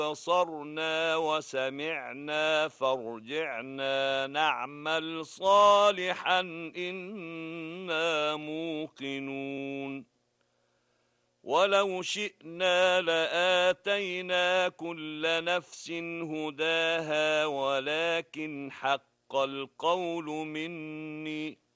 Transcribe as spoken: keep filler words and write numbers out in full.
بصرنا وسمعنا فارجعنا نعمل صالحا إنا موقنون ولو شئنا لآتينا كل نفس هداها ولكن حق القول مني